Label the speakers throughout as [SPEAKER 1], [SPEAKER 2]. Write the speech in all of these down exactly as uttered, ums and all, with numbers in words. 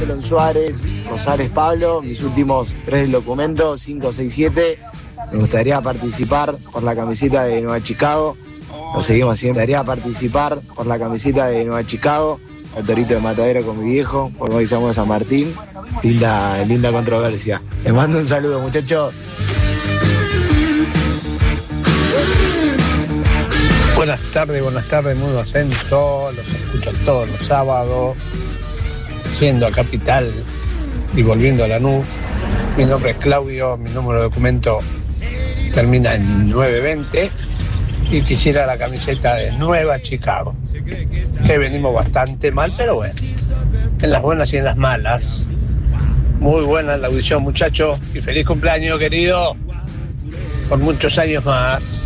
[SPEAKER 1] Marcelo Suárez, Rosales Pablo, mis últimos tres del documento, cinco seis siete. Me gustaría participar por la camiseta de Nueva Chicago. Lo seguimos haciendo. Me gustaría participar por la camiseta de Nueva Chicago. El torito de Matadero con mi viejo, por hoy estamos de San Martín. Linda, linda controversia. Les mando un saludo, muchachos.
[SPEAKER 2] Buenas tardes, buenas tardes, Mundo Ascenso. Los escucho todos los sábados, yendo a Capital y volviendo a Lanús. Mi nombre es Claudio, mi número de documento termina en nueve veinte y quisiera la camiseta de Nueva Chicago, que venimos bastante mal, pero bueno, en las buenas y en las malas. Muy buena la audición, muchachos, y feliz cumpleaños, querido, por muchos años más.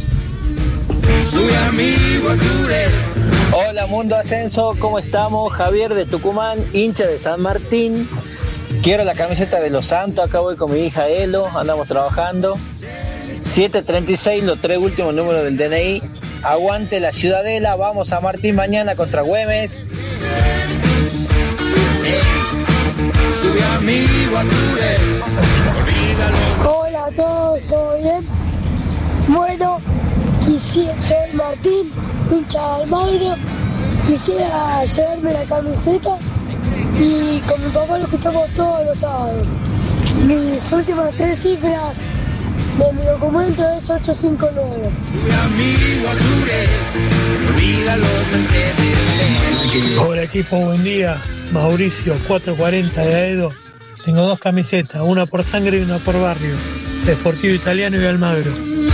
[SPEAKER 3] Hola Mundo Ascenso, ¿cómo estamos? Javier de Tucumán, hincha de San Martín. Quiero la camiseta de Los Santos, acá voy con mi hija Elo, andamos trabajando. siete treinta y seis, los tres últimos números del D N I. Aguante la Ciudadela, vamos a Martín mañana contra Güemes.
[SPEAKER 4] Hola a todos, ¿todo bien? Bueno, quisiera, soy Martín, hincha de Almagro. Quisiera llevarme la camiseta y con mi papá lo escuchamos todos los sábados. Mis últimas tres cifras de mi documento es ocho cinco nueve.
[SPEAKER 5] Hola equipo, buen día. Mauricio, cuatro cuarenta de Aedo. Tengo dos camisetas, una por Sangre y una por Barrio. Deportivo Italiano y Almagro.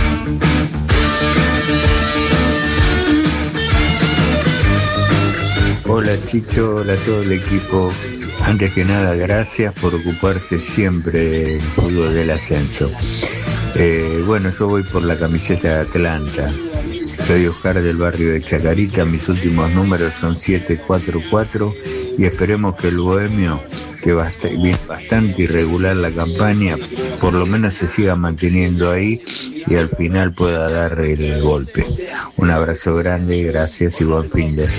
[SPEAKER 6] Hola Chicho, hola a todo el equipo. Antes que nada, gracias por ocuparse siempre del fútbol del ascenso. Eh, bueno, yo voy por la camiseta de Atlanta. Soy Oscar del barrio de Chacarita, mis últimos números son siete cuatro cuatro y esperemos que el Bohemio, que va a estar bastante irregular la campaña, por lo menos se siga manteniendo ahí y al final pueda dar el golpe. Un abrazo grande, gracias y buen fin de...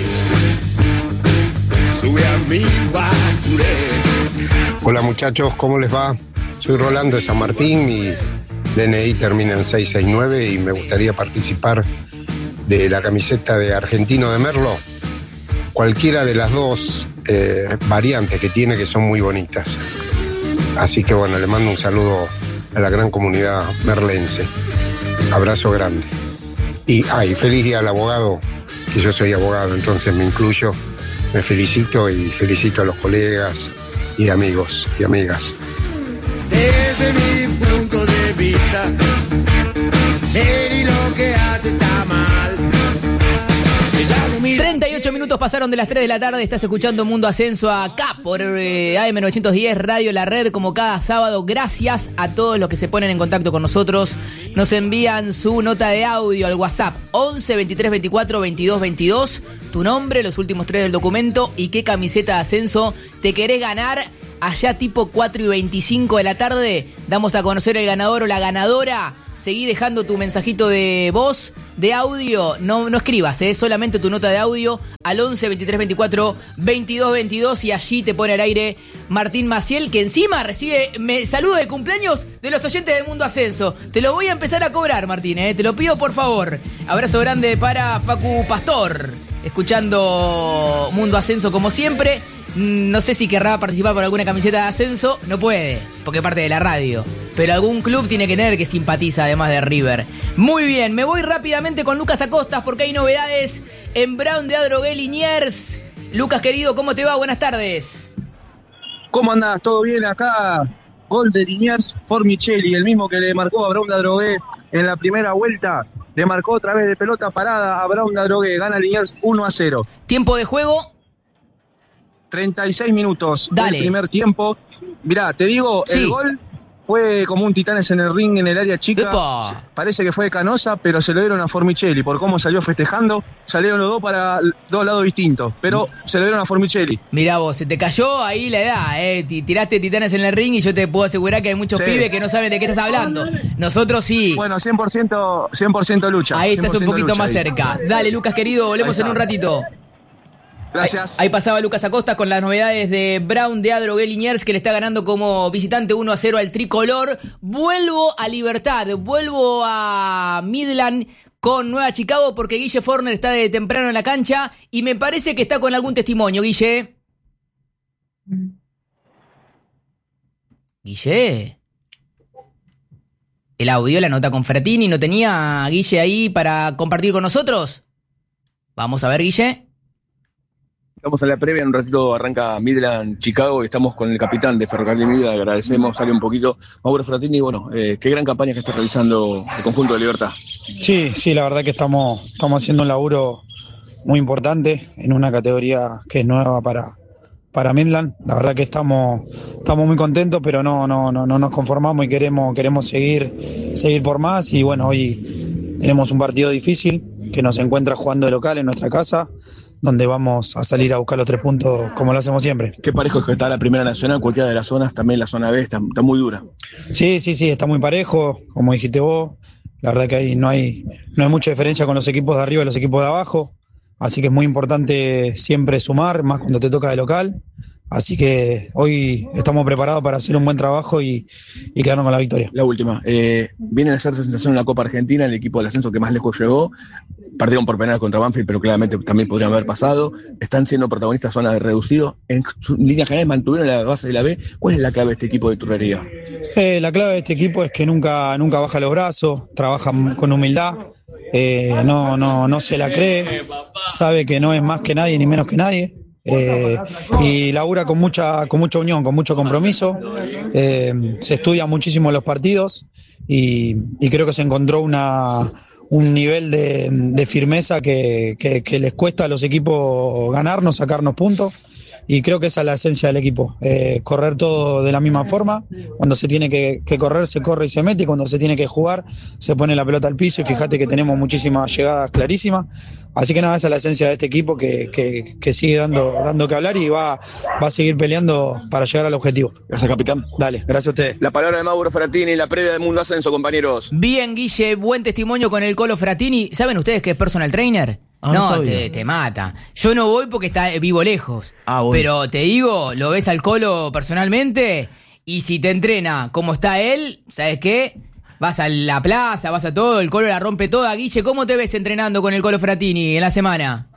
[SPEAKER 7] Hola muchachos, ¿cómo les va? Soy Rolando de San Martín, mi D N I termina en seis seis nueve y me gustaría participar de la camiseta de Argentino de Merlo. Cualquiera de las dos eh, variantes que tiene, que son muy bonitas. Así que bueno, le mando un saludo a la gran comunidad merlense. Abrazo grande. Y ay, feliz día al abogado, que yo soy abogado, entonces me incluyo. Me felicito y felicito a los colegas y amigos y amigas.
[SPEAKER 8] Desde mi punto de vista, él lo que hace está mal.
[SPEAKER 9] treinta y ocho minutos pasaron de las tres de la tarde. Estás escuchando Mundo Ascenso acá por eh, A M novecientos diez Radio La Red, como cada sábado. Gracias a todos los que se ponen en contacto con nosotros. Nos envían su nota de audio al WhatsApp once veintitrés veinticuatro veintidós veintidós. Tu nombre, los últimos tres del documento y qué camiseta de ascenso te querés ganar. Allá tipo cuatro y veinticinco de la tarde damos a conocer el ganador o la ganadora. Seguí dejando tu mensajito de voz, de audio. No, no escribas, ¿eh? Solamente tu nota de audio al once veintitrés veinticuatro veintidós veintidós y allí te pone al aire Martín Maciel, que encima recibe me, saludo de cumpleaños de los oyentes de Mundo Ascenso. Te lo voy a empezar a cobrar, Martín, ¿eh? Te lo pido por favor. Abrazo grande para Facu Pastor, escuchando Mundo Ascenso como siempre. No sé si querrá participar por alguna camiseta de ascenso. No puede, porque es parte de la radio. Pero algún club tiene que tener que simpatiza, además de River. Muy bien, me voy rápidamente con Lucas Acostas, porque hay novedades en Brown de Adrogué Liniers. Lucas, querido, ¿cómo te va? Buenas tardes.
[SPEAKER 10] ¿Cómo andás? ¿Todo bien acá? Gol de Liniers, Formicelli, el mismo que le marcó a Brown de Adrogué en la primera vuelta. Le marcó otra vez de pelota parada a Brown de Adrogué. Gana Liniers uno a cero.
[SPEAKER 9] Tiempo de juego...
[SPEAKER 10] treinta y seis minutos
[SPEAKER 9] Dale.
[SPEAKER 10] del primer tiempo. Mirá, te digo, sí. El gol fue como un Titanes en el ring en el área chica.
[SPEAKER 9] ¡Epa!
[SPEAKER 10] Parece que fue de Canosa, pero se lo dieron a Formicelli por cómo salió festejando. Salieron los dos para dos lados distintos, pero se lo dieron a Formicelli.
[SPEAKER 9] Mirá vos, se te cayó ahí la edad, ¿eh? Tiraste Titanes en el ring y yo te puedo asegurar que hay muchos sí. pibes que no saben de qué estás hablando. Nosotros sí.
[SPEAKER 10] Bueno, cien por ciento, cien por ciento lucha.
[SPEAKER 9] Ahí estás un poquito más ahí. cerca. Dale, Lucas, querido, volvemos en un ratito.
[SPEAKER 10] Gracias.
[SPEAKER 9] Ahí, ahí pasaba Lucas Acosta con las novedades de Brown de Adrogué Liniers, que le está ganando como visitante uno a cero al tricolor. Vuelvo a Libertad, vuelvo a Midland con Nueva Chicago porque Guille Forner está de temprano en la cancha y me parece que está con algún testimonio, Guille. Guille. El audio, la nota con Fratini, ¿no tenía a Guille ahí para compartir con nosotros? Vamos a ver, Guille.
[SPEAKER 10] Estamos en la previa, en un ratito arranca Midland, Chicago, y estamos con el capitán de Ferrocarril Midland, agradecemos, sale un poquito. Mauro Fratini, bueno, eh, qué gran campaña que está realizando el conjunto de Libertad.
[SPEAKER 11] Sí, sí, la verdad que estamos, estamos haciendo un laburo muy importante en una categoría que es nueva para, para Midland. La verdad que estamos, estamos muy contentos, pero no, no, no, no nos conformamos y queremos, queremos seguir, seguir por más. Y bueno, hoy tenemos un partido difícil que nos encuentra jugando de local en nuestra casa, donde vamos a salir a buscar los tres puntos como lo hacemos siempre.
[SPEAKER 10] Qué parejo es que está la Primera Nacional, cualquiera de las zonas, también la zona B está, está muy dura.
[SPEAKER 11] Sí, sí, sí, está muy parejo, como dijiste vos. La verdad que ahí no hay, no hay mucha diferencia con los equipos de arriba y los equipos de abajo. Así que es muy importante siempre sumar, más cuando te toca de local. Así que hoy estamos preparados para hacer un buen trabajo y, y quedarnos con la victoria.
[SPEAKER 10] La última, eh, viene a hacer sensación en la Copa Argentina, el equipo del ascenso que más lejos llegó. Perdieron por penal contra Banfield, pero claramente también podrían haber pasado. Están siendo protagonistas zonas de reducido. En líneas generales mantuvieron la base de la B. ¿Cuál es la clave de este equipo de Turrería?
[SPEAKER 11] Eh, la clave de este equipo es que nunca, nunca baja los brazos, trabaja con humildad, eh, no, no, no se la cree, sabe que no es más que nadie ni menos que nadie. Eh, y labura con mucha, con mucha unión, con mucho compromiso, eh, se estudia muchísimo los partidos y, y creo que se encontró una, un nivel de, de firmeza que, que, que les cuesta a los equipos ganarnos, sacarnos puntos. Y creo que esa es la esencia del equipo, eh, correr todo de la misma forma. Cuando se tiene que, que correr, se corre y se mete, y cuando se tiene que jugar, se pone la pelota al piso, y fíjate que tenemos muchísimas llegadas clarísimas. Así que nada, esa es la esencia de este equipo que, que, que sigue dando, dando que hablar y va, va a seguir peleando para llegar al objetivo.
[SPEAKER 10] Gracias, capitán.
[SPEAKER 11] Dale, gracias a ustedes.
[SPEAKER 10] La palabra de Mauro Fratini, la previa del Mundo Ascenso, compañeros.
[SPEAKER 9] Bien, Guille, buen testimonio con el Colo Fratini. ¿Saben ustedes que es personal trainer?
[SPEAKER 12] Ah,
[SPEAKER 9] no,
[SPEAKER 12] no
[SPEAKER 9] te, te mata. Yo no voy porque está vivo lejos.
[SPEAKER 12] Ah, bueno.
[SPEAKER 9] Pero te digo, lo ves al Colo personalmente y si te entrena como está él, ¿sabes qué? Vas a la plaza, vas a todo, el Colo la rompe toda. Guille, ¿cómo te ves entrenando con el Colo Fratini en la semana?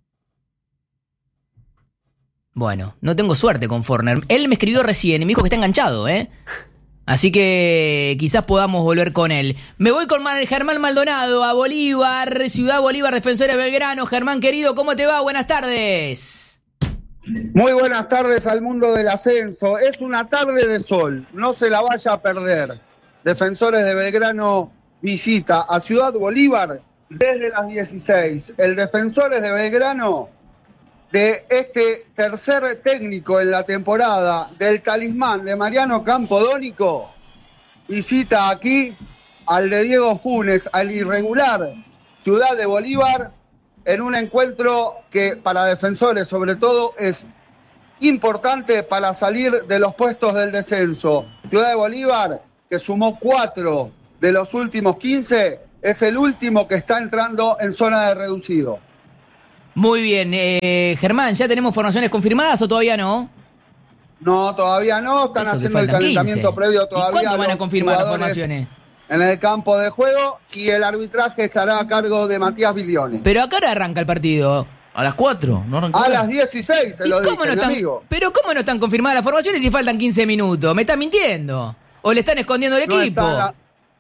[SPEAKER 9] Bueno, no tengo suerte con Forner. Él me escribió recién y me dijo que está enganchado, ¿eh? Así que quizás podamos volver con él. Me voy con Germán Maldonado a Bolívar, Ciudad Bolívar, Defensores de Belgrano. Germán, querido, ¿cómo te va? Buenas tardes.
[SPEAKER 13] Muy buenas tardes al mundo del ascenso. Es una tarde de sol, no se la vaya a perder. Defensores de Belgrano visita a Ciudad Bolívar desde las dieciséis. El Defensores de Belgrano, de este tercer técnico en la temporada del talismán de Mariano Campodónico, visita aquí al de Diego Funes, al irregular Ciudad de Bolívar, en un encuentro que para Defensores sobre todo es importante para salir de los puestos del descenso. Ciudad de Bolívar, que sumó cuatro de los últimos quince, es el último que está entrando en zona de reducido.
[SPEAKER 9] Muy bien, eh, Germán, ¿ya tenemos formaciones confirmadas o todavía no?
[SPEAKER 13] No, todavía no, están
[SPEAKER 9] Eso,
[SPEAKER 13] haciendo el calentamiento
[SPEAKER 9] quince.
[SPEAKER 13] previo todavía.
[SPEAKER 9] ¿Y cuándo van a confirmar las formaciones?
[SPEAKER 13] En el campo de juego, y el arbitraje estará a cargo de Matías Bilione.
[SPEAKER 9] Pero acá ahora arranca el partido.
[SPEAKER 12] A las cuatro, ¿no arrancó?
[SPEAKER 13] A las dieciséis, se lo dije,
[SPEAKER 9] cómo no
[SPEAKER 13] mi
[SPEAKER 9] están,
[SPEAKER 13] amigo.
[SPEAKER 9] Pero ¿cómo no están confirmadas las formaciones si faltan quince minutos? ¿Me están mintiendo? ¿O le están escondiendo el
[SPEAKER 13] No
[SPEAKER 9] equipo?
[SPEAKER 13] está la-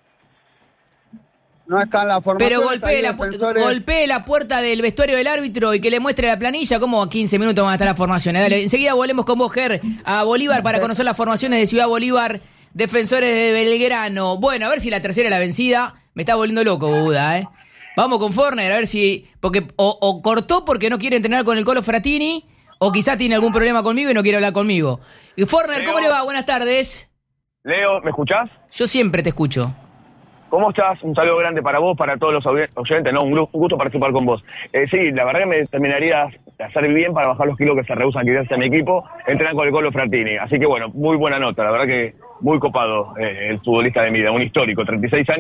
[SPEAKER 13] No están las formaciones.
[SPEAKER 9] Pero golpee
[SPEAKER 13] ahí
[SPEAKER 9] la, pu-
[SPEAKER 13] Defensores-
[SPEAKER 9] golpee la puerta del vestuario del árbitro y que le muestre la planilla. ¿Cómo a quince minutos van a estar las formaciones? Dale, enseguida volvemos con vos, Ger, a Bolívar para conocer las formaciones de Ciudad Bolívar, Defensores de Belgrano. Bueno, a ver si la tercera es la vencida. Me está volviendo loco, Buda, ¿eh? Vamos con Forner, a ver si... Porque o, o cortó porque no quiere entrenar con el Colo Fratini, o quizá tiene algún problema conmigo y no quiere hablar conmigo. Y Forner, ¿cómo le va? Buenas tardes.
[SPEAKER 14] Leo, ¿me escuchás?
[SPEAKER 9] Yo siempre te escucho.
[SPEAKER 14] ¿Cómo estás? Un saludo grande para vos, para todos los oyentes, ¿no? Un gusto participar con vos. Eh, sí, la verdad que me terminaría de hacer bien para bajar los kilos que se rehusan quizás en mi equipo, entrenar con el Colo Fratini. Así que bueno, muy buena nota, la verdad que muy copado eh, el futbolista de mi vida, un histórico, treinta y seis años,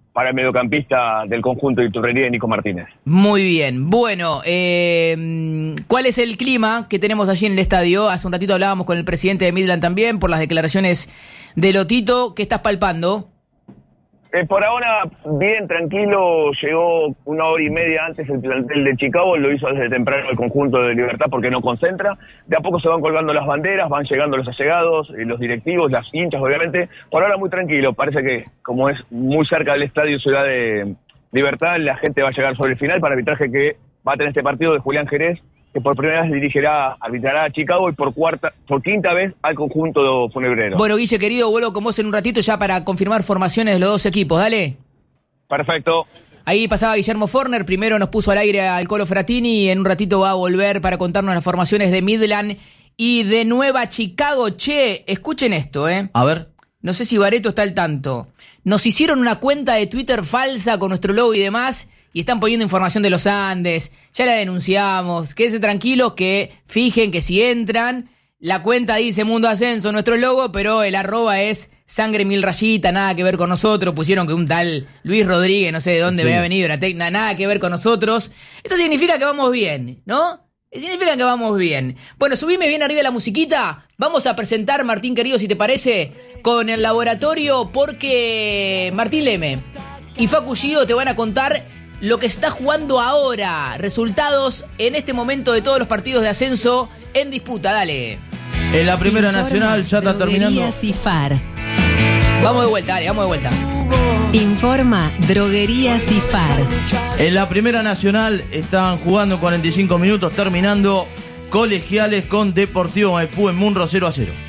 [SPEAKER 14] para el mediocampista del conjunto de Iturrería de Nico Martínez.
[SPEAKER 9] Muy bien. Bueno, eh, ¿cuál es el clima que tenemos allí en el estadio? Hace un ratito hablábamos con el presidente de Midland también por las declaraciones de Lotito. ¿Qué estás palpando?
[SPEAKER 14] Eh, por ahora, bien, tranquilo, llegó una hora y media antes el plantel de Chicago, lo hizo desde temprano el conjunto de Libertad porque no concentra. De a poco se van colgando las banderas, van llegando los allegados, eh, los directivos, las hinchas, obviamente. Por ahora muy tranquilo, parece que como es muy cerca del estadio Ciudad de Libertad, la gente va a llegar sobre el final para arbitraje que va a tener este partido de Julián Jerez, que por primera vez dirigirá, arbitrará a Chicago y por cuarta, por quinta vez al conjunto funebrero.
[SPEAKER 9] Bueno, Guille, querido, vuelvo con vos en un ratito ya para confirmar formaciones de los dos equipos, dale.
[SPEAKER 14] Perfecto.
[SPEAKER 9] Ahí pasaba Guillermo Forner, primero nos puso al aire al Colo Fratini y en un ratito va a volver para contarnos las formaciones de Midland y de Nueva Chicago. Che, escuchen esto, ¿eh?
[SPEAKER 12] A ver.
[SPEAKER 9] No sé si Bareto está al tanto. Nos hicieron una cuenta de Twitter falsa con nuestro logo y demás y están poniendo información de los Andes. Ya la denunciamos. Quédense tranquilos que fijen que si entran, la cuenta dice Mundo Ascenso, nuestro logo, pero el arroba es Sangre Mil Rayita, nada que ver con nosotros. Pusieron que un tal Luis Rodríguez, no sé de dónde sí. había venido, la tecna, nada que ver con nosotros. Esto significa que vamos bien, ¿no? Significa que vamos bien. Bueno, subime bien arriba la musiquita. Vamos a presentar, Martín querido, si te parece, con el laboratorio, porque Martín Leme y Facu Gido te van a contar lo que se está jugando ahora. Resultados en este momento de todos los partidos de ascenso en disputa. Dale.
[SPEAKER 12] En la Primera Informa Nacional ya está terminando.
[SPEAKER 15] Cifar.
[SPEAKER 9] Vamos de vuelta, dale, vamos de vuelta.
[SPEAKER 15] Informa Droguería Cifar.
[SPEAKER 12] En la Primera Nacional están jugando cuarenta y cinco minutos, terminando Colegiales con Deportivo Maipú en Munro cero a cero.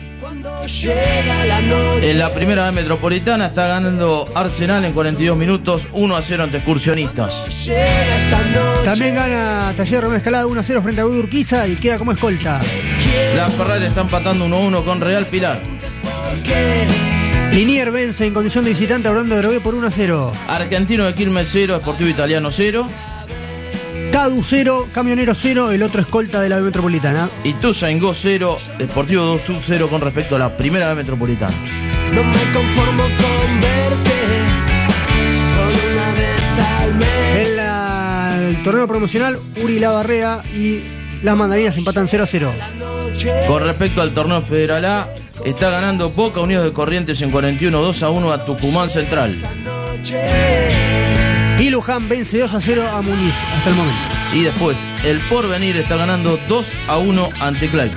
[SPEAKER 12] En la Primera B Metropolitana está ganando Arsenal en cuarenta y dos minutos, uno a cero ante Excursionistas.
[SPEAKER 16] También gana Taller Romero Escalada uno a cero frente a Urquiza y queda como escolta.
[SPEAKER 12] La Ferrari está empatando uno a uno con Real Pilar.
[SPEAKER 16] Linier vence en condición de visitante a Orlando de Drogué por uno a cero.
[SPEAKER 12] Argentino de Quilmes cero, Sportivo Italiano cero.
[SPEAKER 16] Cadu cero, Camionero cero, el otro escolta de la B Metropolitana.
[SPEAKER 12] Ituzaingó cero, Deportivo dos Sub cero con respecto a la Primera B Metropolitana.
[SPEAKER 8] No me conformo con verte, solo una vez al mes.
[SPEAKER 16] En la, el torneo promocional, Uri La Barrea y las Mandarinas empatan cero a cero.
[SPEAKER 12] Con respecto al torneo Federal A, está ganando Boca Unidos de Corrientes en cuarenta y uno, dos a uno a Tucumán Central.
[SPEAKER 16] Y Luján vence dos a cero a Muniz hasta el momento.
[SPEAKER 12] Y después, el Porvenir está ganando dos a uno ante Claypole.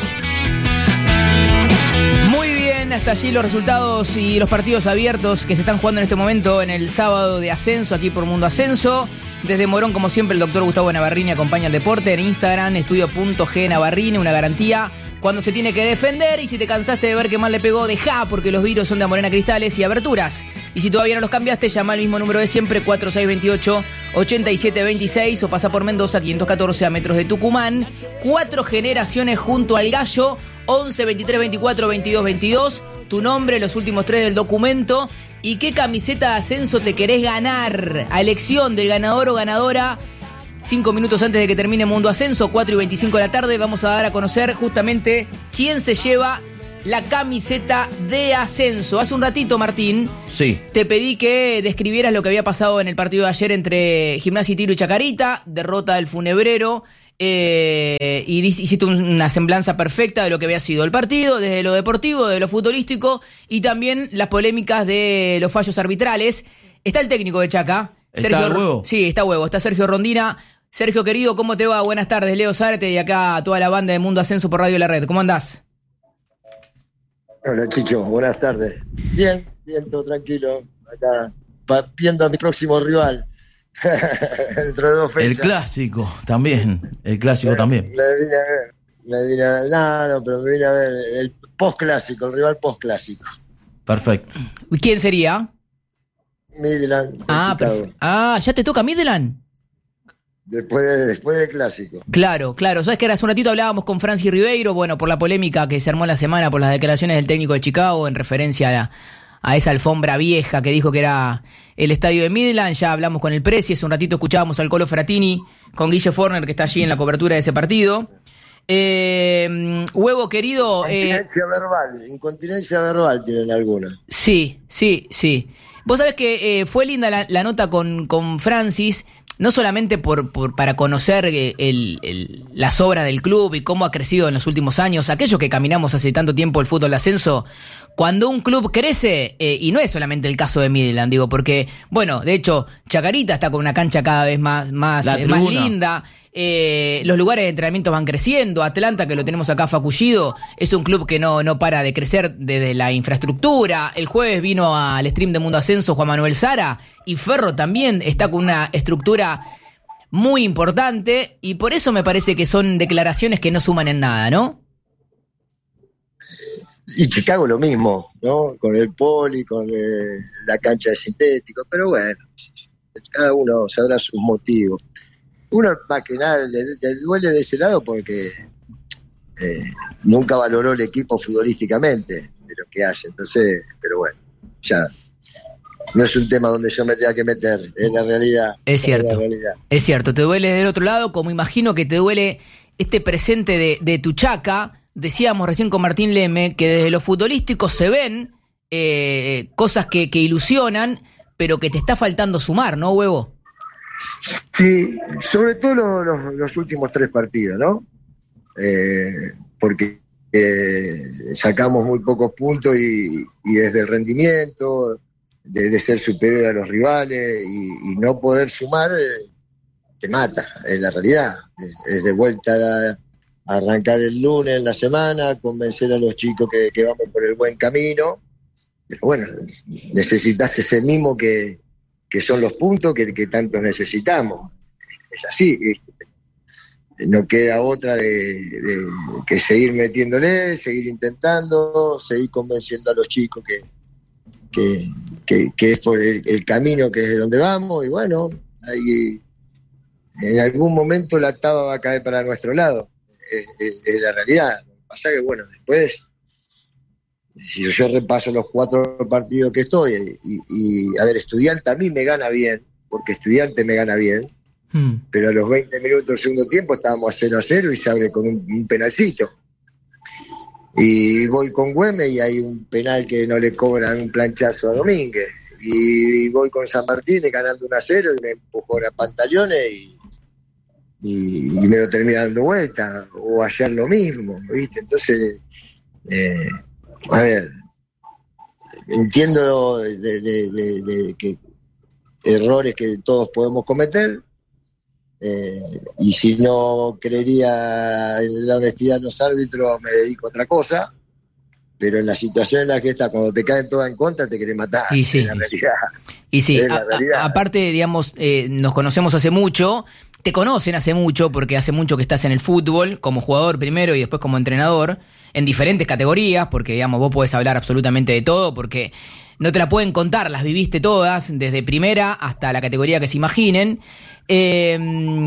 [SPEAKER 9] Muy bien, hasta allí los resultados y los partidos abiertos que se están jugando en este momento en el sábado de ascenso aquí por Mundo Ascenso. Desde Morón, como siempre, el doctor Gustavo Navarrini acompaña al deporte en Instagram, estudio.g Navarrini, una garantía cuando se tiene que defender. Y si te cansaste de ver que mal le pegó, dejá, porque los vidrios son de Amorena Cristales y Aberturas. Y si todavía no los cambiaste, llama al mismo número de siempre, cuatro seis dos ocho, ocho siete dos seis, o pasa por Mendoza, quinientos catorce a metros de Tucumán. Cuatro generaciones junto al gallo, once, veintitrés, veinticuatro, veintidós, veintidós. Tu nombre, los últimos tres del documento. ¿Y qué camiseta de ascenso te querés ganar? A elección del ganador o ganadora. Cinco minutos antes de que termine Mundo Ascenso, cuatro y veinticinco de la tarde, vamos a dar a conocer justamente quién se lleva la camiseta de ascenso. Hace un ratito, Martín,
[SPEAKER 12] sí,
[SPEAKER 9] te pedí que describieras lo que había pasado en el partido de ayer entre Gimnasia y Tiro y Chacarita, derrota del Funebrero, eh, y hiciste una semblanza perfecta de lo que había sido el partido, desde lo deportivo, de lo futbolístico, y también las polémicas de los fallos arbitrales. Está el técnico de Chaca.
[SPEAKER 12] ¿Está
[SPEAKER 9] Sergio,
[SPEAKER 12] huevo?
[SPEAKER 9] Sí, está huevo. Está Sergio Rondina. Sergio, querido, ¿cómo te va? Buenas tardes. Leo Zárate y acá toda la banda de Mundo Ascenso por Radio La Red. ¿Cómo andás?
[SPEAKER 17] Hola, Chicho. Buenas tardes. Bien, bien, todo tranquilo. Acá, pa- viendo a mi próximo rival. Dentro de dos fechas.
[SPEAKER 12] El clásico también. El clásico
[SPEAKER 17] me,
[SPEAKER 12] también.
[SPEAKER 17] Me vine a ver. Me vine a ver. No, no, pero me vine a ver el post-clásico, el rival post-clásico.
[SPEAKER 12] Perfecto.
[SPEAKER 9] ¿Quién sería?
[SPEAKER 17] Midland.
[SPEAKER 9] Ah, perf- ah, ya te toca Midland.
[SPEAKER 17] Después, de, después del clásico.
[SPEAKER 9] Claro, claro. Sabes que hace un ratito hablábamos con Francis Ribeiro, bueno, por la polémica que se armó en la semana por las declaraciones del técnico de Chicago en referencia a, la, a esa alfombra vieja que dijo que era el estadio de Midland. Ya hablamos con el Presi, hace un ratito escuchábamos al Colo Fratini con Guille Forner, que está allí en la cobertura de ese partido. Eh, huevo querido.
[SPEAKER 17] Incontinencia eh, verbal, incontinencia verbal tienen algunos.
[SPEAKER 9] Sí, sí, sí. Vos sabés que eh, fue linda la, la nota con, con Francis, no solamente por, por para conocer el, el, las obras del club y cómo ha crecido en los últimos años, aquellos que caminamos hace tanto tiempo el fútbol de ascenso, cuando un club crece, eh, y no es solamente el caso de Midland, digo, porque, bueno, de hecho, Chacarita está con una cancha cada vez más, más, eh, más linda. Eh, los lugares de entrenamiento van creciendo. Atlanta, que lo tenemos acá facullido, es un club que no, no para de crecer desde la infraestructura. El jueves vino al stream de Mundo Ascenso Juan Manuel Sara, y Ferro también está con una estructura muy importante, y por eso me parece que son declaraciones que no suman en nada, ¿no?
[SPEAKER 17] Y Chicago lo mismo, ¿no? Con el poli, con eh, la cancha de sintético, pero bueno, cada uno sabrá sus motivos. Uno más que nada le, le duele de ese lado porque eh, nunca valoró el equipo futbolísticamente de lo que hace, entonces, pero bueno, ya no es un tema donde yo me tenga que meter, es la realidad.
[SPEAKER 9] Es cierto,
[SPEAKER 17] es, la realidad.
[SPEAKER 9] Es cierto, te duele del otro lado, como imagino que te duele este presente de, de Tuchaca. Decíamos recién con Martín Leme que desde lo futbolístico se ven eh, cosas que, que ilusionan, pero que te está faltando sumar, ¿no, Huevo?
[SPEAKER 17] Sí, sobre todo los, los, los últimos tres partidos, ¿no? Eh, porque eh, sacamos muy pocos puntos y, y desde el rendimiento, de, de ser superior a los rivales y, y no poder sumar, eh, te mata, es la realidad. Es, es de vuelta a, a arrancar el lunes en la semana, convencer a los chicos que, que vamos por el buen camino, pero bueno, necesitas ese mimo que que son los puntos que, que tanto necesitamos. Es así, ¿viste? No queda otra de, de que seguir metiéndole, seguir intentando, seguir convenciendo a los chicos que, que, que, que es por el, el camino que es de donde vamos, y bueno, ahí, en algún momento la taba va a caer para nuestro lado, es, es, es la realidad. Lo que pasa que bueno, después, si yo repaso los cuatro partidos que estoy, y, y a ver, Estudiante a mí me gana bien, porque Estudiante me gana bien, mm. pero a los veinte minutos del segundo tiempo estábamos a cero a cero y se abre con un, un penalcito. Y voy con Güemes y hay un penal que no le cobran, un planchazo a Domínguez. Y voy con San Martín ganando uno a cero y me empujó a pantalones y, y, y me lo termina dando vuelta. O ayer lo mismo, ¿viste? Entonces... Eh, A ver, entiendo de, de, de, de que errores que todos podemos cometer, eh, y si no creería en la honestidad de los árbitros me dedico a otra cosa, pero en la situación en la que está, cuando te caen todas en contra, te querés matar.
[SPEAKER 9] Y sí,
[SPEAKER 17] es la realidad.
[SPEAKER 9] Y sí, a, a, aparte, digamos, eh, nos conocemos hace mucho, te conocen hace mucho, porque hace mucho que estás en el fútbol, como jugador primero y después como entrenador, en diferentes categorías, porque, digamos, vos podés hablar absolutamente de todo, porque no te la pueden contar, las viviste todas, desde primera hasta la categoría que se imaginen. Eh,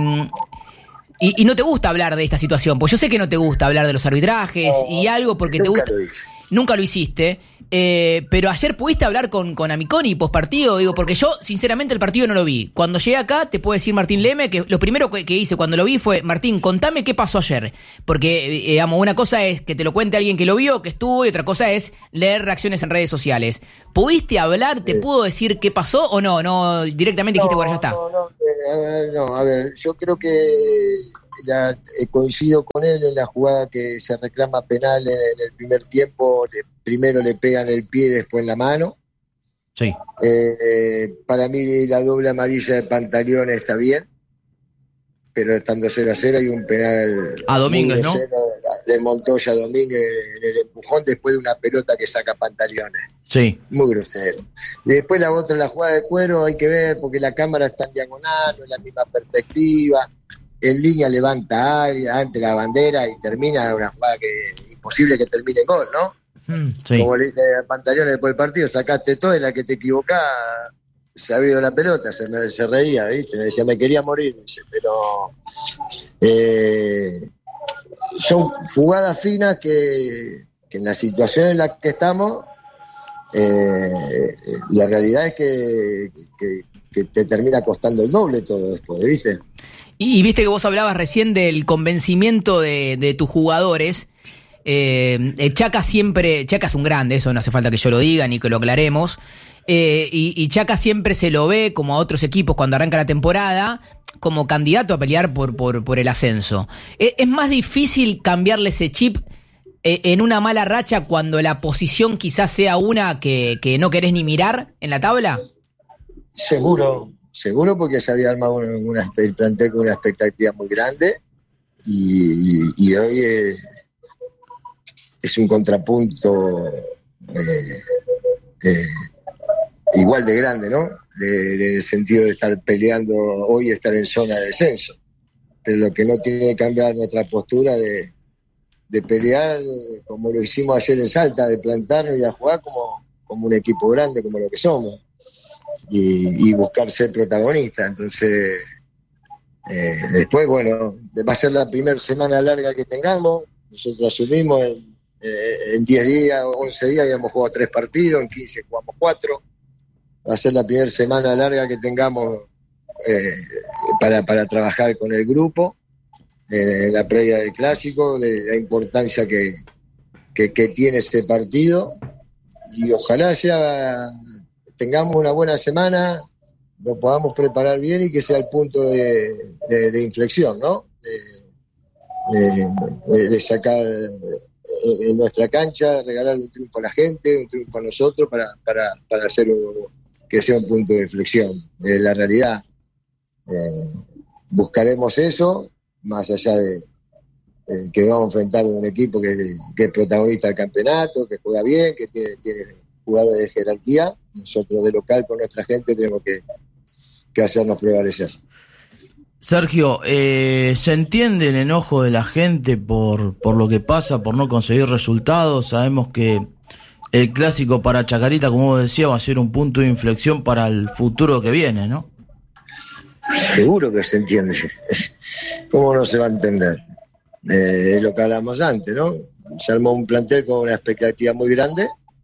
[SPEAKER 9] y, y no te gusta hablar de esta situación, pues yo sé que no te gusta hablar de los arbitrajes no, y algo porque te gusta... Lo nunca lo hiciste, eh, pero ayer pudiste hablar con, con Amiconi post partido, digo, porque yo sinceramente el partido no lo vi. Cuando llegué acá, te puedo decir, Martín Leme, que lo primero que, que hice cuando lo vi fue, Martín, contame qué pasó ayer, porque, eh, digamos, una cosa es que te lo cuente alguien que lo vio, que estuvo, y otra cosa es leer reacciones en redes sociales. ¿Pudiste hablar, te sí. pudo decir qué pasó o no? No, directamente dijiste,
[SPEAKER 17] no,
[SPEAKER 9] bueno, ya está.
[SPEAKER 17] No, no, eh, no, a ver, yo creo que la, eh, coincido con él en la jugada que se reclama penal en, en el primer tiempo, le, primero le pegan el pie, después en la mano.
[SPEAKER 12] Sí.
[SPEAKER 17] Eh, eh, para mí la doble amarilla de Pantaleón está bien, pero estando cero a cero hay un penal
[SPEAKER 12] a Domínguez, ¿no?
[SPEAKER 17] De Montoya a Domínguez en el empujón después de una pelota que saca Pantaleones.
[SPEAKER 12] Sí.
[SPEAKER 17] Muy grosero. Y después la otra, la jugada de Cuero, hay que ver porque la cámara está en diagonal, no es la misma perspectiva. En línea levanta ante la bandera y termina una jugada que es imposible que termine en gol, ¿no?
[SPEAKER 12] Mm, sí.
[SPEAKER 17] Como le dije a Pantaleones después del partido, sacaste todo, en la que te equivocás se ha ido la pelota, se, me, se reía, ¿viste? Me decía, me quería morir, dice, pero eh, son jugadas finas que, que en la situación en la que estamos, eh, la realidad es que, que, que te termina costando el doble todo después, ¿viste?
[SPEAKER 9] Y, y viste que vos hablabas recién del convencimiento de, de tus jugadores. Eh, Chaca siempre, Chaca es un grande, eso no hace falta que yo lo diga ni que lo aclaremos. Eh, y, y Chaca siempre se lo ve, como a otros equipos cuando arranca la temporada, como candidato a pelear por, por, por el ascenso. ¿Es, es más difícil cambiarle ese chip eh, en una mala racha cuando la posición quizás sea una que, que no querés ni mirar en la tabla?
[SPEAKER 17] Seguro, seguro, porque se había armado una, una, el plantel con una expectativa muy grande y, y, y hoy es, es un contrapunto eh, eh, igual de grande, ¿no? De, de, en el sentido de estar peleando hoy, estar en zona de descenso. Pero lo que no tiene que cambiar nuestra postura de, de pelear como lo hicimos ayer en Salta, de plantarnos y a jugar como, como un equipo grande, como lo que somos. Y, y buscar ser protagonista. Entonces, eh, después, bueno, va a ser la primera semana larga que tengamos. Nosotros asumimos en, eh, en diez días, once días, ya hemos jugado tres partidos, en quince jugamos cuatro. Va a ser la primera semana larga que tengamos eh, para, para trabajar con el grupo, eh, en la previa del clásico, de la importancia que, que, que tiene este partido. Y ojalá sea... tengamos una buena semana, lo podamos preparar bien y que sea el punto de, de, de inflexión, ¿no? De, de, de sacar en nuestra cancha, regalarle un triunfo a la gente, un triunfo a nosotros para, para, para hacer un, que sea un punto de inflexión de la realidad. Eh, buscaremos eso, más allá de, de que vamos a enfrentar a un equipo que, que es protagonista del campeonato, que juega bien, que tiene... tiene jugadores de jerarquía. Nosotros de local con nuestra gente tenemos que, que hacernos prevalecer.
[SPEAKER 12] Sergio, eh, ¿se entiende el enojo de la gente por, por lo que pasa, por no conseguir resultados? Sabemos que el clásico para Chacarita, como vos decías, va a ser un punto de inflexión para el futuro que viene, ¿no?
[SPEAKER 17] Seguro que se entiende. ¿Cómo no se va a entender? Eh, es lo que hablamos antes, ¿no? Se armó un plantel con una expectativa muy grande.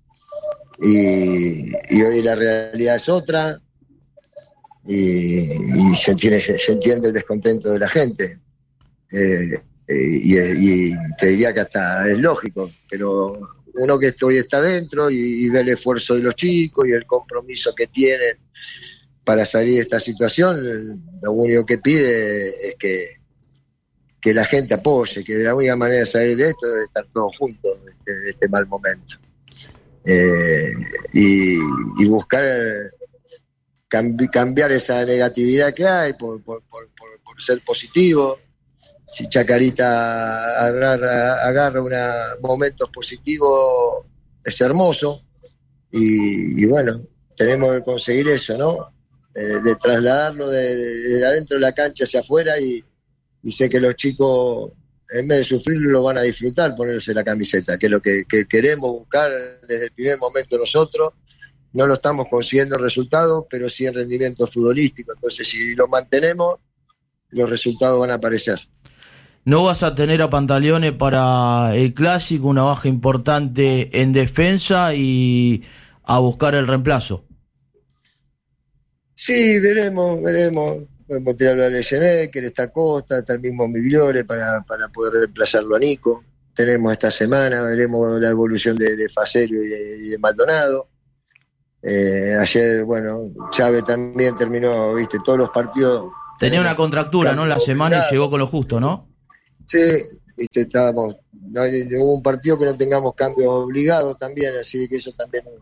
[SPEAKER 17] Y, y hoy la realidad es otra y, y se, entiende, se entiende el descontento de la gente eh, y, y te diría que hasta es lógico, pero uno que hoy está dentro y, y ve el esfuerzo de los chicos y el compromiso que tienen para salir de esta situación, lo único que pide es que, que la gente apoye, que de la única manera de salir de esto es estar todos juntos de, de este mal momento. Eh, y, y buscar cambi- cambiar esa negatividad que hay por, por, por, por, por ser positivo. Si Chacarita agarra, agarra una, momentos positivos, es hermoso y, y bueno, tenemos que conseguir eso, ¿no? Eh, de trasladarlo de, de, de adentro de la cancha hacia afuera y, y sé que los chicos, en vez de sufrirlo, lo van a disfrutar ponerse la camiseta, que es lo que, que queremos buscar desde el primer momento nosotros. No lo estamos consiguiendo resultados, pero sí en rendimiento futbolístico. Entonces, si lo mantenemos, los resultados van a aparecer.
[SPEAKER 12] No vas a tener a Pantaleone para el clásico, una baja importante en defensa y a buscar el reemplazo.
[SPEAKER 17] Sí, veremos, veremos. Podemos tirarlo a Leyenecker, está Costa, está el mismo Migliore para, para poder reemplazarlo a Nico. Tenemos esta semana, veremos la evolución de, de Facerio y de, y de Maldonado. Eh, ayer, bueno, Chávez también terminó, viste, todos los partidos.
[SPEAKER 12] Tenía una contractura, ¿no? La semana y llegó con lo justo, ¿no?
[SPEAKER 17] Sí, viste, estábamos. No, hubo un partido que no tengamos cambios obligados también, así que eso también